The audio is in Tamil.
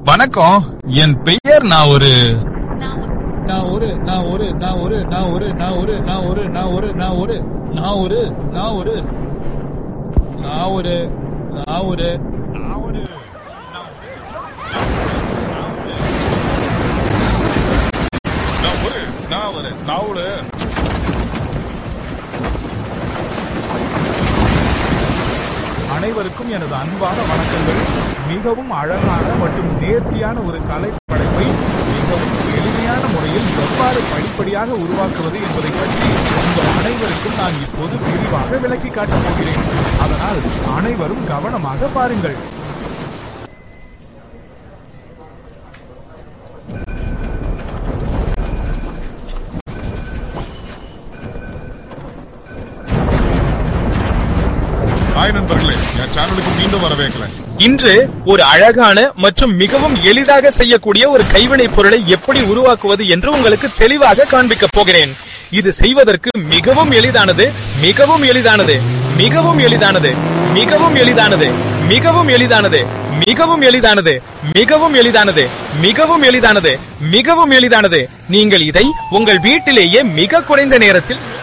வணக்கம், என் பெயர் நான் ஒரு அனைவருக்கும் எனது அன்பான வணக்கங்கள். மிகவும் அழகான மற்றும் நேர்த்தியான ஒரு கலை படைப்பை மிகவும் எளிமையான முறையில் எவ்வாறு படிப்படியாக உருவாக்குவது என்பதை பற்றி உங்கள் அனைவருக்கும் நான் இப்போது விரிவாக விளக்கி காட்டப் போகிறேன். அதனால் அனைவரும் கவனமாக பாருங்கள். ஹாய் நண்பர்களே, என் சேனலுக்கு மீண்டும் வரவேற்கிறேன். இன்று ஒரு அழகான மற்றும் மிகவும் எளிதாக செய்யக்கூடிய ஒரு கைவினைப் பொருளை எப்படி உருவாக்குவது என்று உங்களுக்கு தெளிவாக காண்பிக்கப் போகிறேன். இது செய்வதற்கு மிகவும் எளிதானது, மிகவும் எளிதானது, மிகவும் எளிதானது, மிகவும் எளிதானது, மிகவும் எளிதானது, மிகவும் எளிதானது, மிகவும் எளிதானது, மிகவும் எளிதானது, மிகவும் எளிதானது. நீங்கள் இதை உங்கள் வீட்டிலேயே மிக குறைந்த நேரத்தில்